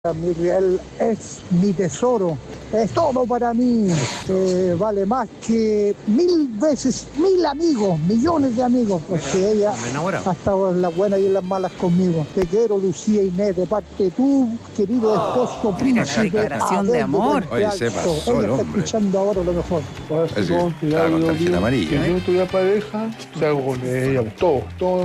Mi real es mi tesoro, es todo para mí, vale más que 1000 veces, 1000 amigos, millones de amigos, porque ella ha estado en las buenas y en las malas conmigo. Te quiero, Lucía Inés, de parte de tu querido esposo, príncipe. Declaración de amor. Oye, se pasó el ella está hombre. escuchando ahora lo mejor. Con tarjeta amarilla. Si yo tuviera pareja, salgo con ella, todo,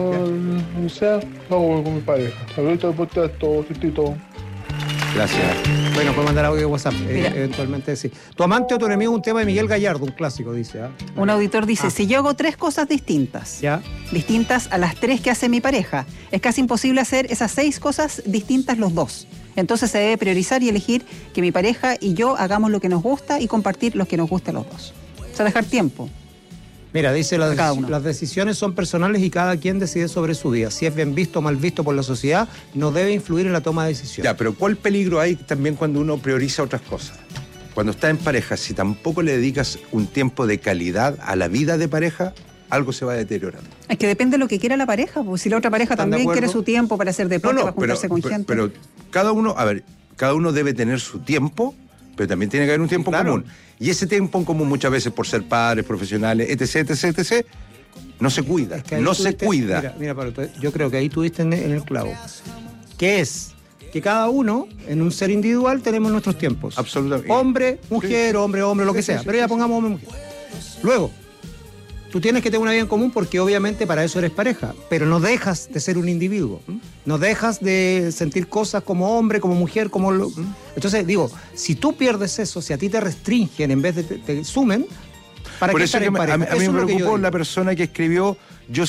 o sea, hago con mi pareja. Ahorita todo. Gracias. Bueno, puede mandar audio de WhatsApp, eventualmente sí. Tu amante o tu enemigo es un tema de Miguel Gallardo, un clásico, dice. Un auditor dice, si yo hago 3 cosas distintas, distintas a las 3 que hace mi pareja, es casi imposible hacer esas 6 cosas distintas los 2. Entonces se debe priorizar y elegir que mi pareja y yo hagamos lo que nos gusta y compartir lo que nos gusta a los 2. O sea, dejar tiempo. Mira, dice, las decisiones son personales y cada quien decide sobre su vida. Si es bien visto o mal visto por la sociedad, no debe influir en la toma de decisiones. Ya, pero ¿cuál peligro hay también cuando uno prioriza otras cosas? Cuando está en pareja, si tampoco le dedicas un tiempo de calidad a la vida de pareja, algo se va deteriorando. Es que depende de lo que quiera la pareja, pues si la otra pareja también quiere su tiempo para hacer deporte, para juntarse con gente. Pero cada uno debe tener su tiempo, pero también tiene que haber un tiempo común. Y ese tiempo en común muchas veces por ser padres, profesionales, etc., no se cuida, cuida. Mira, Pablo, yo creo que ahí tuviste en el clavo. Que es que cada uno, en un ser individual, tenemos nuestros tiempos. Absolutamente. Hombre, mujer, sí. hombre, lo que sea. Pero ya pongamos hombre, mujer. Luego, tú tienes que tener una vida en común porque obviamente para eso eres pareja, pero no dejas de ser un individuo, no dejas de sentir cosas como hombre, como mujer, Entonces digo, si tú pierdes eso, si a ti te restringen en vez de te sumen, ¿para qué estar en pareja? A mí me preocupó la persona que escribió,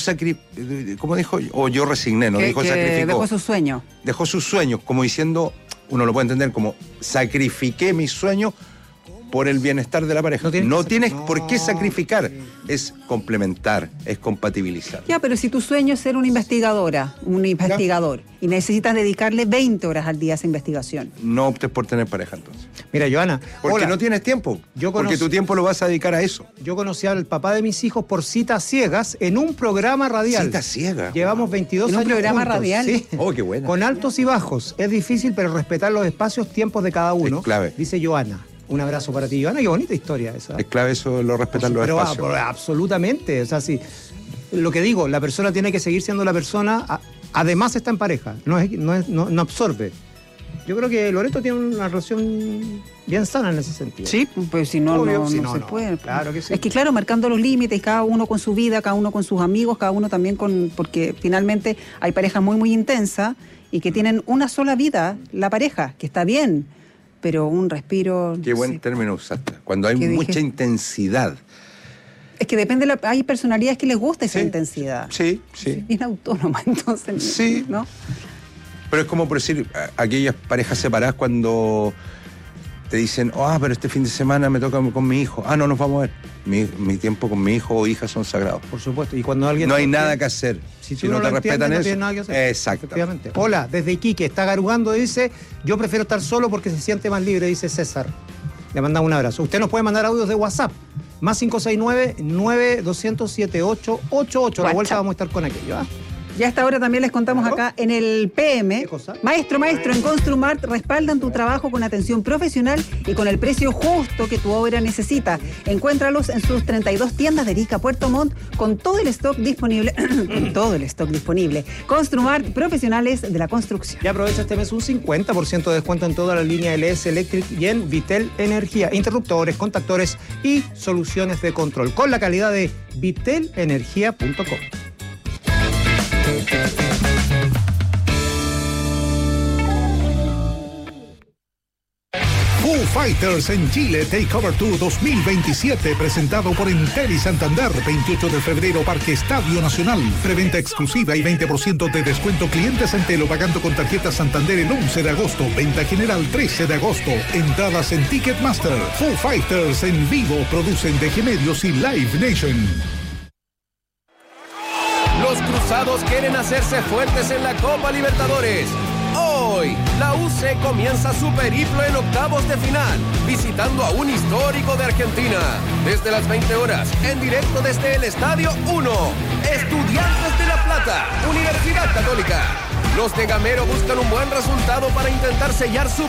¿cómo dijo? O yo resigné, no dijo sacrificó. Dejó sus sueños. Dejó sus sueños, como diciendo, uno lo puede entender como sacrifiqué mis sueños por el bienestar de la pareja. No tienes por qué sacrificar. Es complementar, es compatibilizar. Ya, pero si tu sueño es ser una investigadora, un investigador, y necesitas dedicarle 20 horas al día a esa investigación. No optes por tener pareja entonces. Mira, Joana. Porque no tienes tiempo. Porque tu tiempo lo vas a dedicar a eso. Yo conocí al papá de mis hijos por citas ciegas en un programa radial. ¿Citas ciegas? Llevamos 22 años ¿En un programa juntos, radial? Sí. Oh, qué buena. Con altos y bajos. Es difícil, pero respetar los espacios, tiempos de cada uno. Es clave. Dice Joana. Un abrazo para ti, Joana. Qué bonita historia esa. Es clave eso, respetar los espacios. Pero absolutamente. O sea, sí. Lo que digo, la persona tiene que seguir siendo la persona. Además está en pareja. No absorbe. Yo creo que Loreto tiene una relación bien sana en ese sentido. Sí, pues si no, no se puede. Claro que sí. Es que claro, marcando los límites, cada uno con su vida, cada uno con sus amigos, cada uno también porque finalmente hay parejas muy, muy intensas y que tienen una sola vida, la pareja, que está bien. Pero un respiro... Qué buen término usaste. Cuando hay mucha intensidad. Es que depende, hay personalidades que les gusta esa intensidad. Sí. Bien autónoma, entonces. Sí. ¿No? Pero es como por decir, aquellas parejas separadas cuando te dicen, pero este fin de semana me toca con mi hijo. No nos vamos a ver. Mi tiempo con mi hijo o hija son sagrados. Por supuesto. Y cuando alguien... No hay nada que hacer. Si no te respetan eso. No tienes nada que hacer. Exactamente. Hola, desde Iquique, está garugando, dice, yo prefiero estar solo porque se siente más libre, dice César. Le mandamos un abrazo. Usted nos puede mandar audios de WhatsApp. Más 569-9200-7888. A la vuelta vamos a estar con aquello. Ya a esta hora también les contamos acá en el PM. Maestro, en Construmart respaldan tu trabajo con atención profesional y con el precio justo que tu obra necesita. Encuéntralos en sus 32 tiendas de Arica, Puerto Montt, con todo el stock disponible. Construmart, profesionales de la construcción. Y aprovecha este mes un 50% de descuento en toda la línea LS Electric y en Vitel Energía. Interruptores, contactores y soluciones de control. Con la calidad de vitelenergia.com. Foo Fighters en Chile Takeover Tour 2027, presentado por Entel y Santander, 28 de febrero, Parque Estadio Nacional. Preventa exclusiva y 20% de descuento clientes Entel o pagando con tarjeta Santander el 11 de agosto. Venta general 13 de agosto. Entradas en Ticketmaster. Foo Fighters en vivo, producen DG Medios y Live Nation. Los cruzados quieren hacerse fuertes en la Copa Libertadores. Hoy, la UC comienza su periplo en octavos de final, visitando a un histórico de Argentina. Desde las 20 horas, en directo desde el Estadio 1. Estudiantes de La Plata, Universidad Católica. Los de Gamero buscan un buen resultado para intentar sellar su